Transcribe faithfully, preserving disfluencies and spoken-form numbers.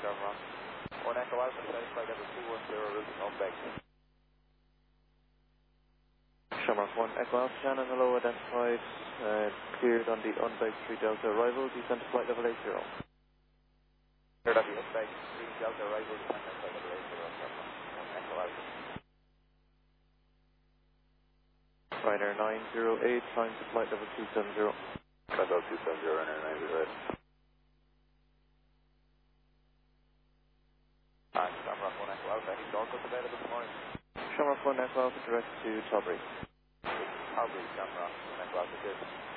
Shamrock. one Echo Alpha, satisfied level two one zero, routing on back. Shamrock one Echo Alpha, Shannon, hello, identified, uh, cleared on the unbaked three Delta arrival, descent to flight level eight zero. Cleared on the unbaked three Delta arrival, descent to flight level eight zero, Shamrock one Echo Alpha. Ryanair nine zero eight, climb to flight level two seven zero. Flight level two seven zero, Ryanair nine zero eight. Ah, Shamrock one Echo Alpha, any door codes available this morning? Shamrock one Echo Alpha, direct to Tilbury. Tilbury, Shamrock one Echo Alpha, good.